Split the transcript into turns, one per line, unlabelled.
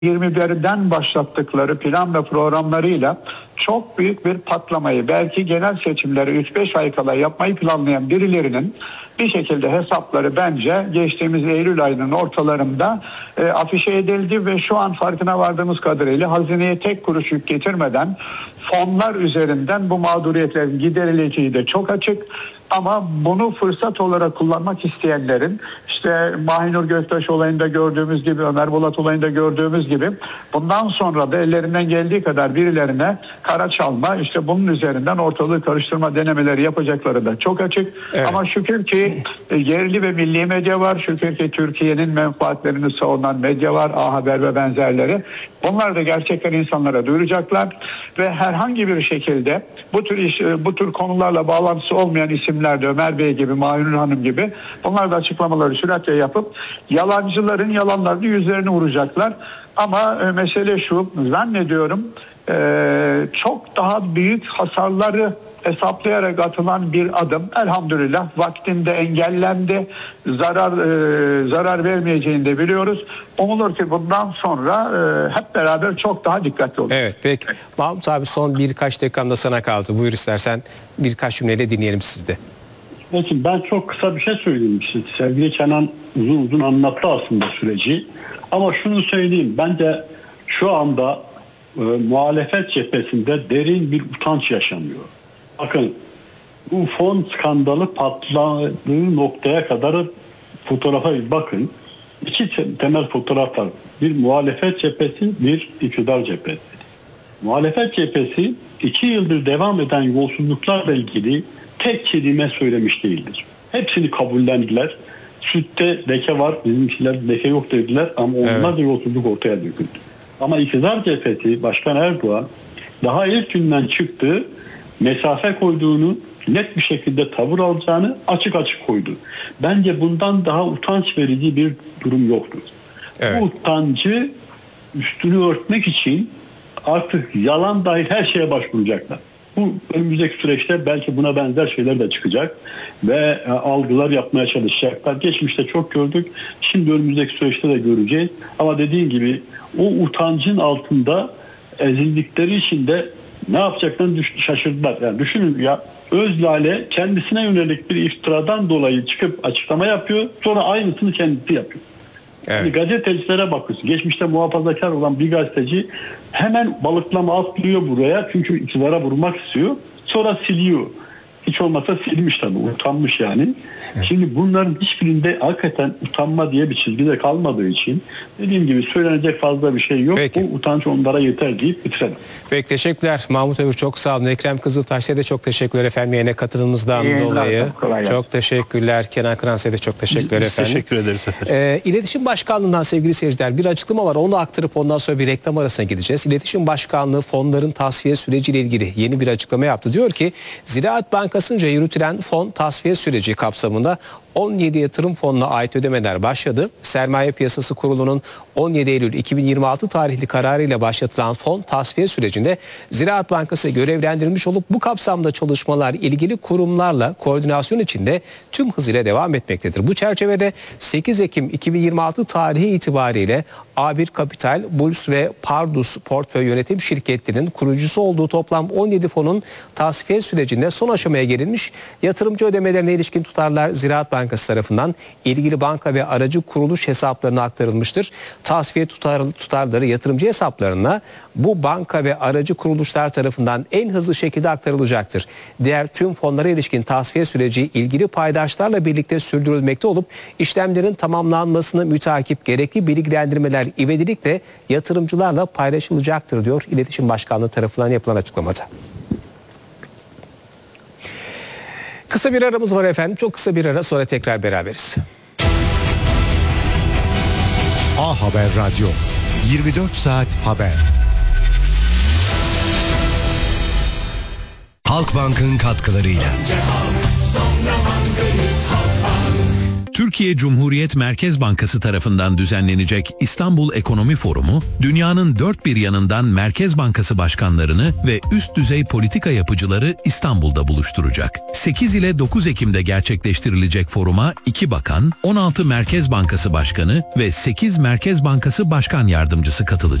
2021'den başlattıkları plan ve programlarıyla çok büyük bir patlamayı, belki genel seçimleri 3-5 ay kala yapmayı planlayan birilerinin bir şekilde hesapları bence geçtiğimiz Eylül ayının ortalarında afişe edildi ve şu an farkına vardığımız kadarıyla hazineye tek kuruş yük getirmeden fonlar üzerinden bu mağduriyetlerin giderileceği de çok açık. Ama bunu fırsat olarak kullanmak isteyenlerin, işte Mahinur Göktaş olayında gördüğümüz gibi, Ömer Bolat olayında gördüğümüz gibi, bundan sonra da ellerinden geldiği kadar birilerine kara çalma, işte bunun üzerinden ortalığı karıştırma denemeleri yapacakları da çok açık. Evet. Ama şükür ki yerli ve milli medya var, şükür ki Türkiye'nin menfaatlerini savunan medya var, A Haber ve benzerleri. Bunlar da gerçekten insanlara duyuracaklar ve herhangi bir şekilde bu tür konularla bağlantısı olmayan isimler de Ömer Bey gibi, Mahinur Hanım gibi, bunlar da açıklamaları süratle yapıp yalancıların yalanlarını yüzlerine vuracaklar. Ama mesele şu, zannediyorum çok daha büyük hasarları hesaplayarak atılan bir adım elhamdülillah vaktinde engellendi. Zarar vermeyeceğini de biliyoruz. Umulur ki bundan sonra hep beraber çok daha dikkatli oluruz.
Evet, peki. Mahmut abi, son birkaç dakikamda sana kaldı. Buyur, istersen birkaç cümleyle dinleyelim sizde.
Peki, ben çok kısa bir şey söyleyeyim. Sevgili Kenan uzun anlattı aslında süreci. Ama şunu söyleyeyim. Bence şu anda muhalefet cephesinde derin bir utanç yaşanıyor. Bakın, bu fon skandalı patladığı noktaya kadar fotoğrafa bir bakın. İki temel fotoğraf var. Bir muhalefet cephesi, bir iktidar cephesi. Muhalefet cephesi 2 yıldır devam eden yolsuzluklarla ilgili tek kelime söylemiş değildir. Hepsini kabullendiler. Sütte leke var, bizimkiler leke yok dediler ama onlar da yolsuzluk ortaya döküldü. Ama iktidar cephesi, Başkan Erdoğan daha ilk günden çıktı, mesafe koyduğunu, net bir şekilde tavır alacağını açık koydu. Bence bundan daha utanç verici bir durum yoktur. Evet. Bu utancı üstünü örtmek için artık yalan dahil her şeye başvuracaklar. Bu önümüzdeki süreçte belki buna benzer şeyler de çıkacak ve algılar yapmaya çalışacaklar. Geçmişte çok gördük, şimdi önümüzdeki süreçte de göreceğiz. Ama dediğim gibi o utancın altında ezildikleri için de ne yapacaklarını şaşırdılar. Yani düşünün ya, Özlale kendisine yönelik bir iftiradan dolayı çıkıp açıklama yapıyor, sonra aynısını kendisi yapıyor. Evet. Yani gazetecilere bakıyorsun. Geçmişte muhafazakar olan bir gazeteci hemen balıklama atlıyor buraya, çünkü iktidara vurmak istiyor. Sonra siliyor. Hiç olmazsa silmiş tabii. Utanmış yani. Evet. Şimdi bunların hiçbirinde hakikaten utanma diye bir çizgi de kalmadığı için dediğim gibi söylenecek fazla bir şey yok. Peki. Bu utanç onlara yeter deyip bitirelim.
Peki, teşekkürler. Mahmut Övür, çok sağ olun. Ekrem Kızıltaş'a da çok teşekkürler efendim yine katılımınızdan dolayı. Çok teşekkürler. Kenan Kıransa'ya da çok teşekkürler efendim.
Teşekkür ederiz efendim.
İletişim Başkanlığı'ndan sevgili seyirciler bir açıklama var. Onu aktarıp ondan sonra bir reklam arasına gideceğiz. İletişim Başkanlığı fonların tasfiye süreciyle ilgili yeni bir açıklama yaptı. Diyor ki Ziraat Bankası'nca yürütülen fon tasfiye süreci kapsamında 17 yatırım fonuna ait ödemeler başladı. Sermaye Piyasası Kurulu'nun 17 Eylül 2026 tarihli kararıyla başlatılan fon tasfiye sürecinde Ziraat Bankası görevlendirilmiş olup bu kapsamda çalışmalar ilgili kurumlarla koordinasyon içinde tüm hızıyla devam etmektedir. Bu çerçevede 8 Ekim 2026 tarihi itibariyle A1 Kapital, Bulls ve Pardus Portföy Yönetim Şirketleri'nin kurucusu olduğu toplam 17 fonun tasfiye sürecinde son aşamaya gelinmiş. Yatırımcı ödemelerine ilişkin tutarlar Ziraat Bankası tarafından ilgili banka ve aracı kuruluş hesaplarına aktarılmıştır. Tasfiye tutarları yatırımcı hesaplarına bu banka ve aracı kuruluşlar tarafından en hızlı şekilde aktarılacaktır. Diğer tüm fonlara ilişkin tasfiye süreci ilgili paydaşlarla birlikte sürdürülmekte olup işlemlerin tamamlanmasını mütakip gerekli bilgilendirmeler ivedilikle yatırımcılarla paylaşılacaktır diyor İletişim Başkanlığı tarafından yapılan açıklamada. Kısa bir aramız var efendim. Çok kısa bir ara, sonra tekrar beraberiz.
A Haber Radyo 24 saat haber.
Halkbank'ın katkılarıyla.
Türkiye Cumhuriyet Merkez Bankası tarafından düzenlenecek İstanbul Ekonomi Forumu, dünyanın dört bir yanından Merkez Bankası başkanlarını ve üst düzey politika yapıcıları İstanbul'da buluşturacak. 8 ile 9 Ekim'de gerçekleştirilecek foruma 2 bakan, 16 Merkez Bankası Başkanı ve 8 Merkez Bankası Başkan Yardımcısı katılacak.